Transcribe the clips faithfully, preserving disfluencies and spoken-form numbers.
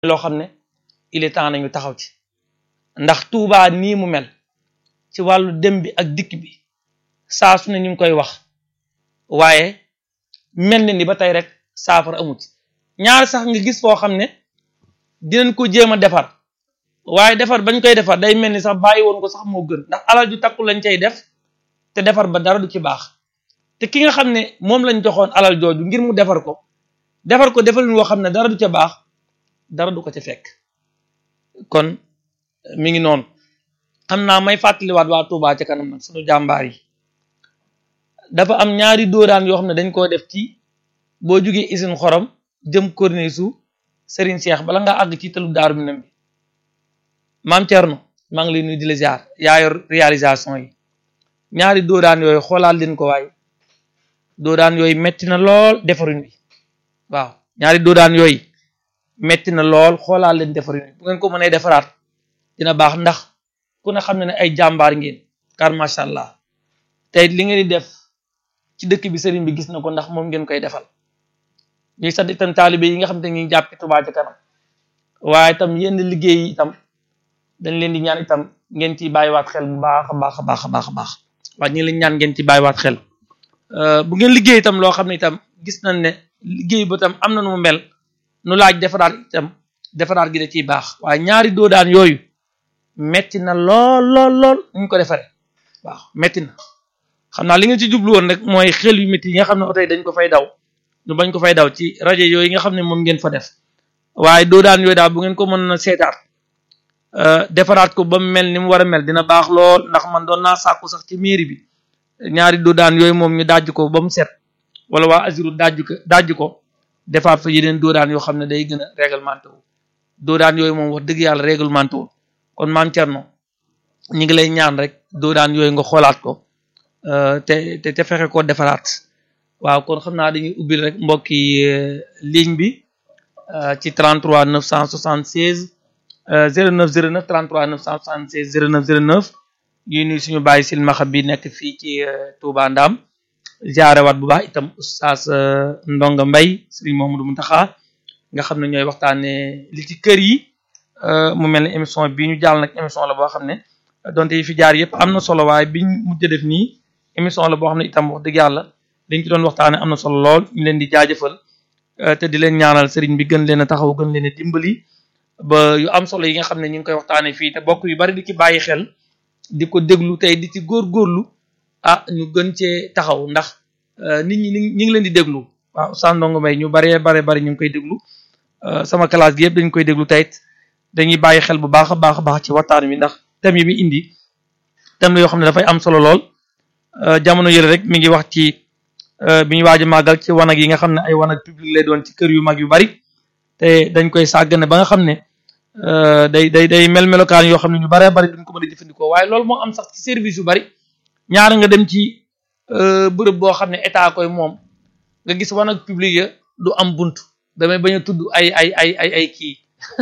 loo xam ne il est temps nañu taxaw ci ndax Touba nii mu mel ci wàllu dem bi ak dikk bi saa su ne ñu ngi koy wax waaye mel na ni ba tey rek saafara amut ñaar sax nga gis foo xam ne dinañ ko jéem a defar waaye defar bañ koy defar day mel ni sax bàyyi woon ko sax moo gën ndax alal ju takku lañ cay def te defar ba dara du ci baax te ki nga xam ne moom lañ joxoon alal jooju ngir mu defar ko defar ko defalin woo xam ne dara du ca baax dara du ko ca fekk kon mi ngi noonu xam naa may fàttaliwaat waa Touba ca kanam nag suñu jàmbaar yi dafa am ñaari dóoraan yoo xam ne dañ koo def ci boo jugee usine xorom jëm corniche su Serigne Cheikh bala nga àgg ci tëlu Daaru Minam bi maam Thierno maa ngi lay nuyu di la ziar yaa yor réalisation yi ñaari dóoraan yooyu xoolaal leen ko waaye dóoraan yooyu metti na lool defaruñ bi waaw ñaari dóoraan yooyu metti na lool xoolaal leen defaruñ bi bu ngeen ko mënee defaraat dina baax ndax ku ne xam ne ne ay jàmbaar ngeen car macha allah tey li ngeen di def ci dëkk bi sëriñ bi gis na ko ndax moom ngeen koy defal ñuy sant itam taalibe yi nga xam te ngi jàpp Touba ca kanam waaye itam yenn liggéey yi itam dañ leen di ñaan itam ngeen ciy bàyyiwaat xel bu baax a baax a baax a baax a baax waaye ñu leen ñaan ngeen ci bàyyiwaat xel bu ngeen liggéey itam loo xam ne itam gis nañ ne liggéey ba itam am na nu mu mel nu laaj defaraat itam defaraat gi da ciy baax waaye ñaari doodaan yooyu metti na lool lool lool ñu ko defaree waaw metti na xam naa li nga ci jublu woon rek mooy xel yu métti yi nga xam ne oto yi dañ ko fay daw ñu bañ ko fay daw ci rajo yooyu nga xam ne moom ngeen fa def waaye doodaan yooyu daal bu ngeen ko mën na seetaat defaraat ko ba mu mel ni mu war a mel dina baax lool ndax man doon naa sàkku sax ci mairie bi ñaari doodaan yooyu moom ñu dajj ko ba mu set wala waa Azuru dajj ko dajj ko defaat fa yeneen doodaan yoo xam ne day gën a réglementé wu doodaan yooyu moom wax dëgg yàlla réglementé wu kon maam Thierno ñu ngi lay ñaan rek doodaan yooyu nga xoolaat ko te te te fexe koo defaraat waaw kon xam naa dañuy ubbil rek mbokki ligne bi ci trente-trois neuf cent soixante-seize zéro neuf zéro neuf trente-trois neuf cent soixante-seize zéro neuf zéro neuf ñuy nuyu suñu bàyyi silmaxa bi nekk fii ci Touba Ndam jaarewaat bu baax itam oustaz Ndonga Mbay Serigne Mamadou Mountakha nga xam ne ñooy waxtaane li ci kër yi mu mel ne émission bii ñu jàll nag émission la boo xam ne donte yi fi jaar yëpp am na solo waaye biñ mujj def nii émission la boo xam ne itam wax dëgg yàlla liñ ci doon waxtaane am na solo lool ñu leen di jaajëfal te di leen ñaanal sëriñ bi gën leen a taxaw gën leen a dimbali ba yu am solo yi nga xam ne ñu ngi koy waxtaane fii te bokk yu bari di ci bàyyi xel di ko déglu tey di ci góorgóorlu ah ñu gën cee taxaw ndax nit ñi ñu ngi leen di déglu waaw Oustaz Ndonga Mbaye ñu baree bare bari ñu ngi koy déglu sama classe gi yëpp dañ koy déglu tey dañuy bàyyi xel bu baax a baax a baax ci waxtaan wi ndax thème yi mi indi thème la yoo xam ne dafay am solo lool jamono yële rek mi ngi wax ci bi ñu waaj a màggal ci wanag yi nga xam ne ay wanag public lay doon ci kër yu mag yu bari te dañ koy sàggane ba nga xam ne day day day mel melokaan yoo xam ne ñu baree bari duñ ko mën a jëfandikoo waaye loolu moo am sax ci service yu bari ñaara nga dem ci bërëb boo xam ne état koy moom nga gis wanag public ya du am bunt damay bañ a tudd ay ay ay ay ay kii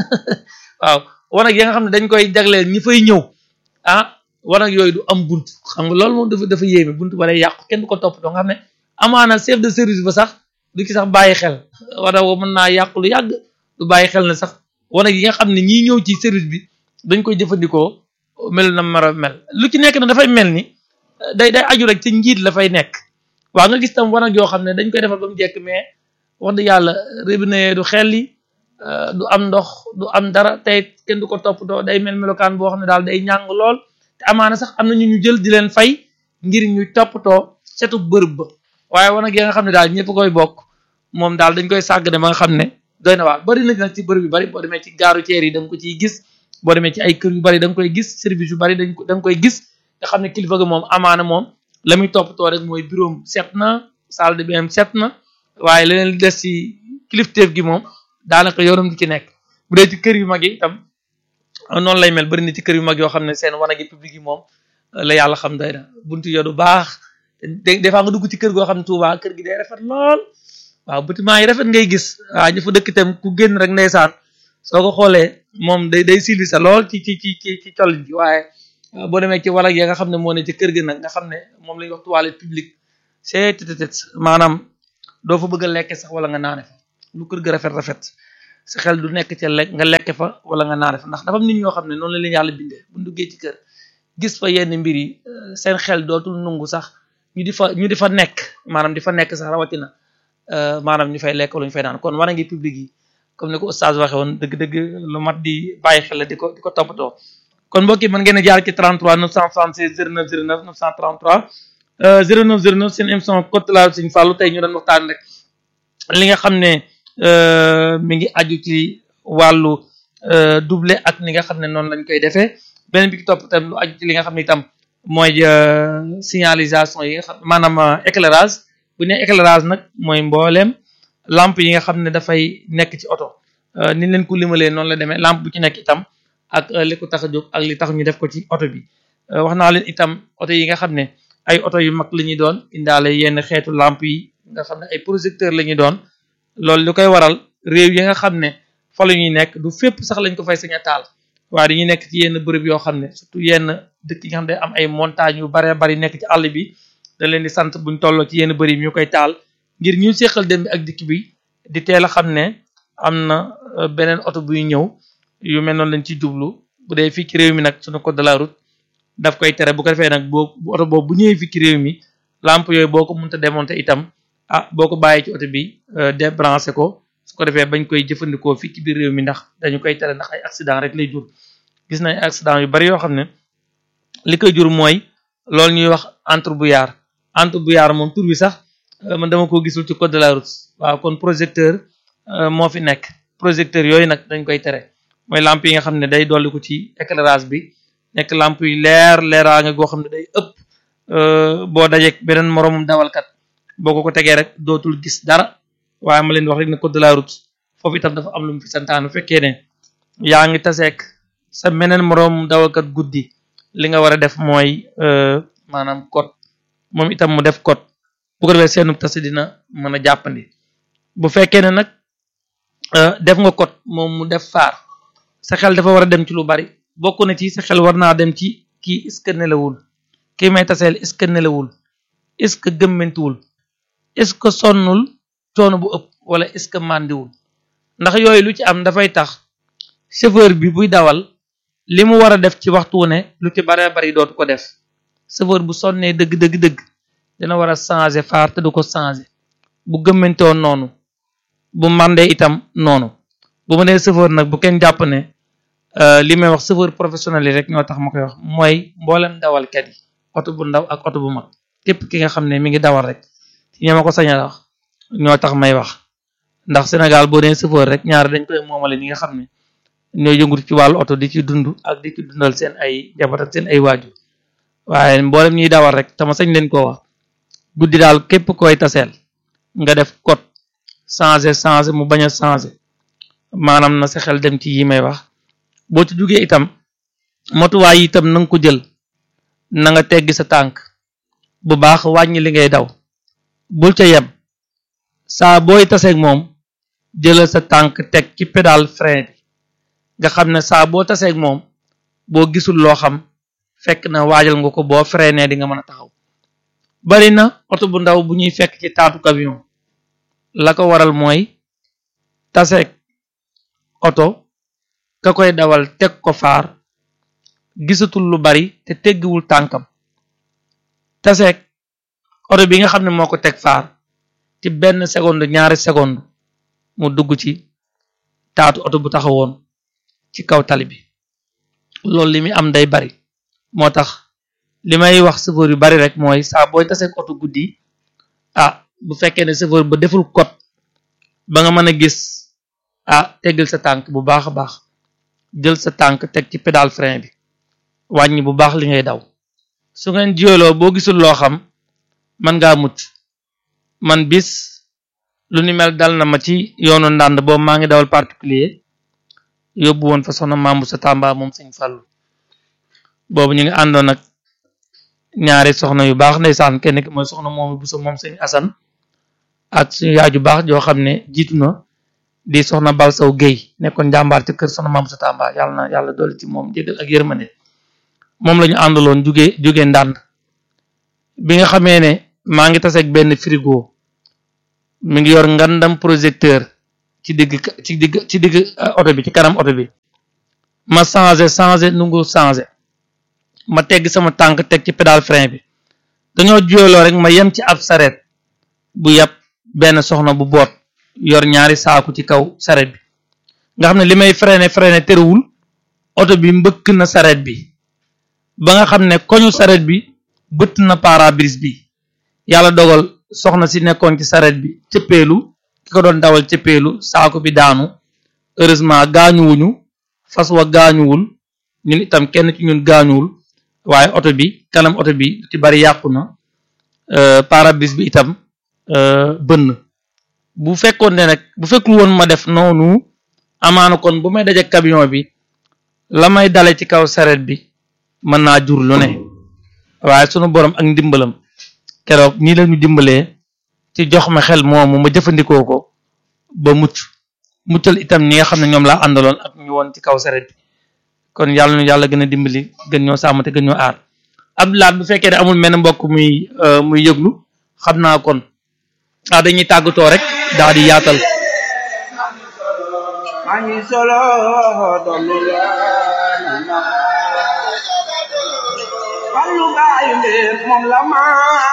waaw wanag ya nga xam ne dañ koy jagleel ñi fay ñëw ah wanag yooyu du am bunt xam nga loolu moom dafa dafa yéeme bunt ba lay yàqu kenn du ko topp doo nga xam ne amaana chef de service ba sax du ci sax bàyyi xel wanag wo mën naa yàqu lu yàgg du bàyyi xel ne sax wanag yi nga xam ne ñii ñëw ci service bi dañ koy jëfandikoo mel na mar a mel lu ci nekk na dafay mel ni day day aju rek ci njiit la fay nekk waaw nga gis tam wanag yoo xam ne dañ koy defal ba mu jekk mais wax dëgg yàlla robinet du xelli du am ndox du am dara tey kenn du ko toppatoo day mel melokaan boo xam ne daal day ñàng lool te amaana sax am na ñu ñu jël di leen fay ngir ñuy toppatoo setu bërëb ba waaye wanag yi nga xam ne daal ñëpp koy bokk moom daal dañ koy sàgg ne ba nga xam ne doy na waar bari na nag ci bërëb yu bari boo demee ci gaaru ceer yi da nga ko ciy gis boo demee ci ay kër yu bari da nga koy gis service yu bari dañ ko da nga koy gis nga xam ne kilifa ga moom amaana moom la muy toppatoo rek mooy bureau set na salle de bain set na waaye leneen li des ci kilifteef gi moom daanaka yoonam di ci nekk bu dee ci kër yu mag yi itam noonu lay mel bari na ci kër yu mag yoo xam ne seen wanag yi public yi moom la yàlla xam doy na buntu yo du baax des fois nga dugg ci kër goo xam ne Touba kër gi day rafet lool waaw bâtiment yi rafet ngay gis waaw ñu fa dëkk itam ku génn rek ndeysaan soo ko xoolee moom day day silli sa lool ci ci ci ci ci collin bi waaye boo demee ci wanag ya nga xam ne moo ne ci kër gi nag nga xam ne moom la ñuy wax toilette publique c'est maanaam doo fa bëgg a lekke sax wala nga naane fa lu kër ga rafet rafet sa xel du nekk ca lekk nga lekke fa wala nga naane fa ndax dafa am nit ñoo xam ne noonu la leen yàlla bindee bu duggee ci kër gis fa yenn mbir yi seen xel dootul nungu sax ñu di fa ñu di fa nekk maanaam di fa nekk sax rawatina maanaam ñu fay lekk wala ñu fay naan kon war a ngi public yi comme ni ko oustaz waxe woon dëgg-dëgg lu mat di bàyyi xel la di ko di ko toppatoo kon mbokk yi mën ngeen a jaar ci trente-trois neuf cent soixante-seize zéro neuf zéro neuf neuf cent trente-trois zéro neuf zéro neuf seen émission Côte la Serigne Fallou tey ñu doon waxtaan rek li nga xam ne mi ngi aju ci wàllu doublé ak ni nga xam ne noonu lañ koy defee beneen bi ki topp itam lu aju ci li nga xam ne itam mooy signalisation yi nga xam maanaam éclairage bu ñu nee éclairage nag mooy mbooleem lampe yi nga xam ne dafay nekk ci oto ni leen ko limalee noonu la demee lampe bu ci nekk itam ak li ko tax a jóg ak li tax ñu def ko ci oto bi wax naa leen itam oto yi nga xam ne ay oto yu mag la ñuy doon indaale yenn xeetu lampe yi nga xam ne ay projecteur la ñuy doon loolu lu koy waral réew yi nga xam ne fa la ñuy nekk du fépp sax lañ ko fay sañ a taal waaye dañuy nekk ci yenn bërëb yoo xam ne surtout yenn dëkk yi nga xam ne am ay montagnes yu bare bari nekk ci àll bi da leen di sant buñ tolloo ci yenn bërëb ñu koy taal ngir ñu seqal dem bi ak dikk bi di teel a xam ne am na beneen oto buy ñëw yu mel noonu lañ ci jublu bu dee fii ci réew mi nag suñu code de la route daf koy tere bu ko defee nag boo bu oto boobu bu ñëwee fii ci réew mi lampe yooyu boo ko mënta démonter itam ah boo ko bàyyee ci oto bi débranché ko su ko defee bañ koy jëfandikoo fii ci biir réew mi ndax dañu koy tere ndax ay accident rek lay jur gis nañ accident yu bari yoo xam ne li koy jur mooy loolu ñuy wax entre-brouillard entre-brouillard moom tur bi sax man dama ko gisul ci code de la route waaw kon projecteur moo fi nekk projecteur yooyu nag dañ koy tere mooy lampe yi nga xam ne day dolli ko ci éclairage bi nekk lampe yu leer leeraa nga goo xam ne day ëpp boo dajeek beneen moroomum dawalkat boo ko ko tegee rek dootul gis dara waaye ma leen wax rek ne code de la route foofu itam dafa am lu mu fi santaan bu fekkee ne yaa ngi taseek sa meneen moroomum dawalkat guddi li nga war a def mooy maanaam code moom itam mu def code bu ko defee seenu tase dina mën a jàppandi bu fekkee ne nag def nga code moom mu def faar sa xel dafa war a dem ci lu bari bokk na ci sa xel war naa dem ci kii est-ce que nelawul kii may taseel est-ce que nelawul est-ce que gëmmentuwul est-ce que sonnul coono bu ëpp wala est-ce que màndiwul ndax yooyu lu ci am dafay tax chauffeur bi buy dawal li mu war a def ci waxtu ne lu ci bare bari dootu ko def chauffeur bu sonnee dëgg dëgg dëgg dina war a changer faar te du ko changer bu gëmmentoon noonu bu màndee itam noonu bu ma nee chauffeur nag bu kenn jàpp ne li may wax chauffeur professionnel yi rek ñoo tax ma koy wax mooy mboolem dawalkat yi oto bu ndaw ak oto bu mag képp ki nga xam ne mi ngi dawal rek ci ña ma ko sañ a wax ñoo tax may wax ndax Sénégal boo nee chauffeur rek ñaar dañ koy moomale ñi nga xam ne ñooy yëngu ci wàllu oto di ci dund ak di ci dundal seen ay njaboot ak seen ay waajur waaye mboolem ñuy dawal rek tama sañ leen koo wax guddi daal képp koy taseel nga def code changer changer mu bañ a changer maanaam na sa xel dem ci yi may wax boo ci jugee itam motuwaay yi itam na nga ko jël na nga teggi sa tànk bu baax wàññi li ngay daw bul ca yem saa booy taseeg moom jëlal sa tànk teg ci pédale frein bi nga xam ne saa boo taseeg moom boo gisul loo xam fekk na waajal nga ko boo freiné di nga mën a taxaw bari na oto bu ndaw bu ñuy fekk ci taatu camion la ko waral mooy taseeg oto ka koy dawal teg ko faar gisatul lu bari te teggiwul tànkam taseeg oto bi nga xam ne moo ko teg faar ci benn seconde ñaari seconde mu dugg ci taatu oto bu taxawoon ci kaw tali bi loolu li muy am day bari moo tax li may wax chauffeur yu bari rek mooy saa booy taseeg oto guddi ah bu fekkee ne chauffeur ba deful code ba nga mën a gis ah teggal sa tànk bu baax a baax jël sa tànk teg ci pédale frein bi wàññi bu baax li ngay daw su ngeen jiyoloo boo gisul loo xam man ngaa mucc man bis lu ni mel dal na ma ci yoonu ndànd boobu maa ngi dawal particulier yóbbu woon fa soxna Mambu sa Tamba moom sëñ Fallu boobu ñu ngi àndoon ak ñaari soxna yu baax ndeysaan kenn ki mooy soxna moom bu so moom sëñ Asan ak suñu yaay ju baax joo xam ne jiitu na di soxna Bal Saw Guèye nekkoon jàmbaar ci kër soxna Mambu sa Tamba yàlla na yàlla dolli ci moom jégal ak yërmande moom la ñu àndaloon jugee jugee ndànd bi nga xamee ne maa ngi taseeg benn frigo mi ngi yor ngandam projecteur ci digg ci digg ci digg oto bi ci kanam oto bi ma changé changé nungu changé ma tegg sama tànk teg ci pédale frein bi dañoo jiyoloo rek ma yem ci ab sareet bu yàpp benn soxna bu boot yor ñaari saaku ci kaw sareet bi nga xam ne li may freiné freiné terewul oto bi mbëkk na sareet bi ba nga xam ne koñu sareet bi bëtt na pare-brise bi yàlla dogal soxna si nekkoon ci sareet bi cëppeelu ki ko doon dawal cëppeelu saaku bi daanu heureusement gaañuwuñu fas wa gaañuwul ñun itam kenn ci ñun gaañuwul waaye oto bi kanam oto bi ci bari yàqu na pare-brise bi itam bënn bu fekkoon ne nag bu fekkul woon ma def noonu amaana kon bu may daje camion bi la may dale ci kaw sareet bi mën naa jur lu ne waaye sunu borom ak ndimbalam keroog nii la ñu dimbalee ci jox ma xel moomu ma jëfandikoo ko ba mucc muccal itam ñi nga xam ne ñoom laa àndaloon ak ñu woon ci kaw sareet bi kon yàlla nu yàlla gën a dimbali gën ñoo sàmm te gën ñoo aar Abdoulaye bu fekkee ne amul menn mbokk muy muy yëglu xam naa kon ah dañuy tàggatoo rek daal di yaatal.